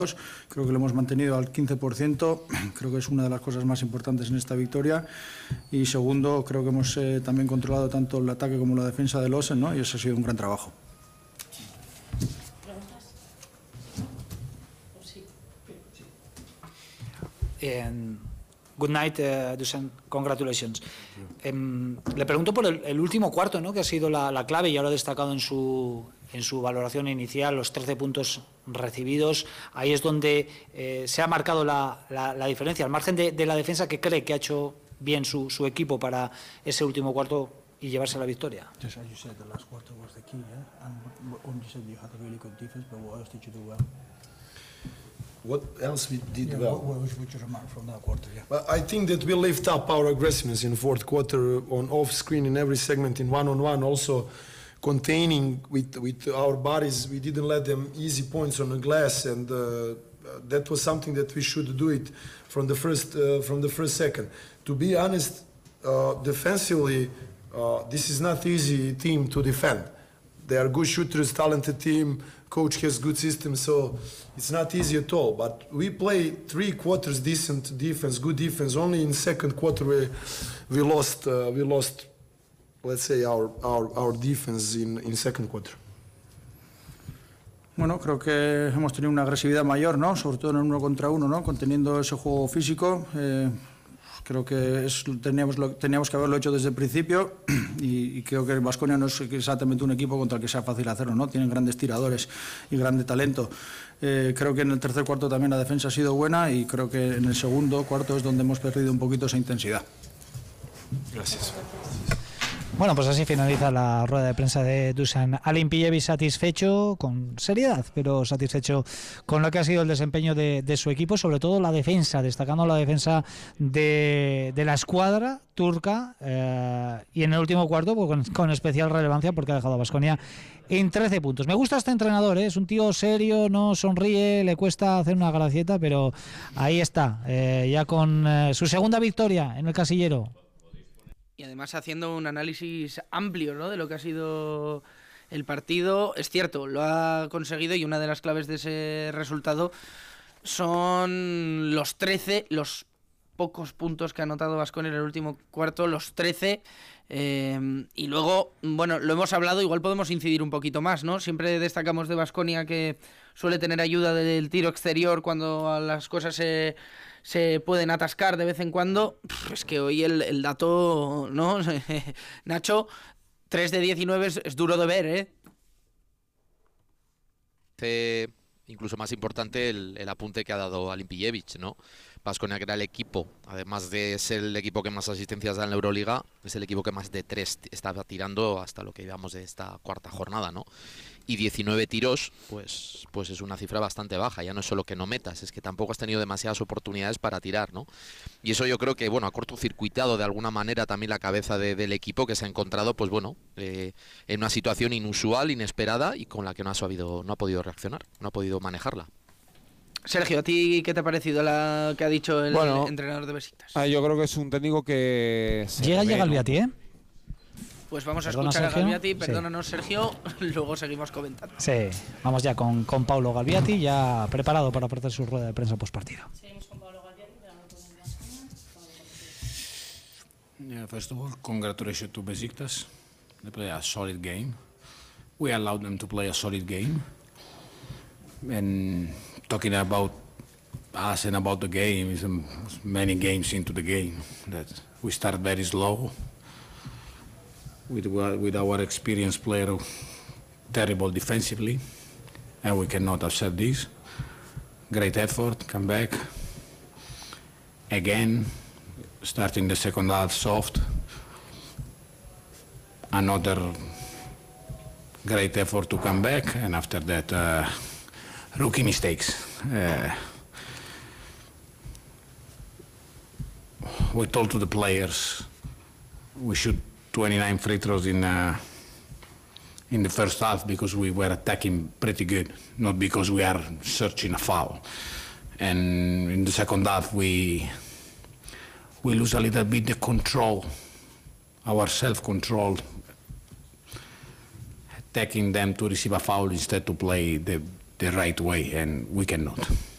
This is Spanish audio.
Creo que lo hemos mantenido al 15%, creo que es una de las cosas más importantes en esta victoria. Y segundo, creo que hemos también controlado tanto el ataque como la defensa del Osen, ¿no? Y eso ha sido un gran trabajo. Good night, Dusan. Congratulations. Le pregunto por el último cuarto, ¿no? Que ha sido la clave, y ya lo ha destacado en su valoración inicial, los 13 puntos recibidos. Ahí es donde se ha marcado la diferencia, al margen de la defensa, que cree que ha hecho bien su equipo para ese último cuarto y llevarse la victoria. Just as you said, the last quarter was the key, yeah? And you said you had a really good defense, but what else did you do well? What else we did well? What was your remark from that quarter? Yeah. Well, I think that we lift up our aggressiveness in fourth quarter on off-screen in every segment, in one-on-one, also containing with our bodies. We didn't let them easy points on the glass, and that was something that we should do it from the first second. To be honest, defensively, this is not easy team to defend. They are good shooters, talented team. Coach has good system, so it's not easy at all. But we play 3 quarters decent defense, good defense. Only in second quarter we lost. Let's say our defense in second quarter. Bueno, creo que hemos tenido una agresividad mayor, ¿no? Sobre todo en el 1 contra 1, ¿no? Conteniendo ese juego físico. Creo que teníamos que haberlo hecho desde el principio, y creo que el Baskonia no es exactamente un equipo contra el que sea fácil hacerlo, ¿no? Tienen grandes tiradores y grande talento. Creo que en el tercer cuarto también la defensa ha sido buena, y creo que en el segundo cuarto es donde hemos perdido un poquito esa intensidad. Gracias. Bueno, pues así finaliza la rueda de prensa de Dusan Alimpijevic, satisfecho, con seriedad, pero satisfecho con lo que ha sido el desempeño de su equipo, sobre todo la defensa, destacando la defensa de la escuadra turca, y en el último cuarto pues, con especial relevancia, porque ha dejado a Baskonia en 13 puntos. Me gusta este entrenador, es un tío serio, no sonríe, le cuesta hacer una gracieta, pero ahí está, ya con su segunda victoria en el casillero. Y además haciendo un análisis amplio, ¿no?, de lo que ha sido el partido. Es cierto, lo ha conseguido, y una de las claves de ese resultado son los pocos puntos que ha anotado Baskonia en el último cuarto, los 13. Y luego, bueno, lo hemos hablado, igual podemos incidir un poquito más, ¿no? Siempre destacamos de Baskonia que suele tener ayuda del tiro exterior cuando las cosas se pueden atascar de vez en cuando. Es que hoy el dato, ¿no? Nacho, 3 de 19 es duro de ver, Incluso más importante el apunte que ha dado Alimpijevic, ¿no? Baskonia, que era el equipo, además de ser el equipo que más asistencias da en la Euroliga, es el equipo que más de 3 estaba tirando hasta lo que llevamos de esta cuarta jornada, ¿no? Y 19 tiros, pues es una cifra bastante baja. Ya no es solo que no metas, es que tampoco has tenido demasiadas oportunidades para tirar, ¿no? Y eso yo creo que, bueno, ha cortocircuitado de alguna manera también la cabeza del equipo, que se ha encontrado, pues bueno, en una situación inusual, inesperada, y con la que no ha podido reaccionar, no ha podido manejarla. Sergio, ¿a ti qué te ha parecido la que ha dicho el entrenador de Besiktas? Yo creo que es un técnico que... Llega Galbiati, ¿eh? Pues vamos a escuchar a Galbiati, perdónanos, sí. Sergio, luego seguimos comentando. Sí, vamos ya con Paulo Galbiati, ya preparado para hacer su rueda de prensa postpartido. Seguimos con Paulo Galbiati, Yeah, first of all, congratulations to Besiktas. They play a solid game. We allowed them to play a solid game. And talking about us and about the game, is many games into the game that we start very slow. With our experienced player, terrible defensively, and we cannot accept this. Great effort, come back. Again, starting the second half soft. Another great effort to come back, and after that, rookie mistakes. We told to the players we should 29 free throws in the first half because we were attacking pretty good, not because we are searching a foul. And in the second half, we lose a little bit the control, our self-control, taking them to receive a foul instead to play the right way, and we cannot.